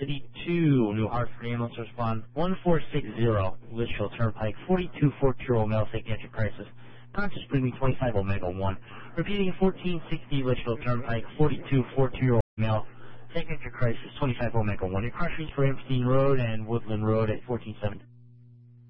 City 2, New Hartford ambulance respond 1460, Litchfield Turnpike, 4240 male, taking entry crisis. Conscious breathing 25 Omega 1. Repeating 1460 Litchfield Turnpike, 4240 male, taking entry crisis 25 Omega 1. Your car streets for Epstein Road and Woodland Road at 1470.